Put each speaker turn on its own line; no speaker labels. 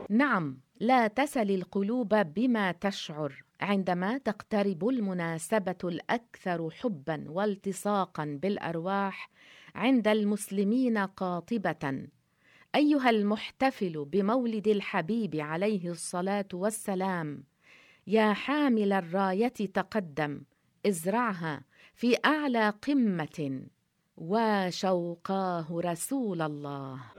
نعم، لا تسل القلوب بما تشعر عندما تقترب المناسبة الأكثر حباً والتصاقاً بالأرواح عند المسلمين قاطبة. أيها المحتفل بمولد الحبيب عليه الصلاة والسلام، يا حامل الراية تقدم، ازرعها في أعلى قمة، وشوقاه رسول الله.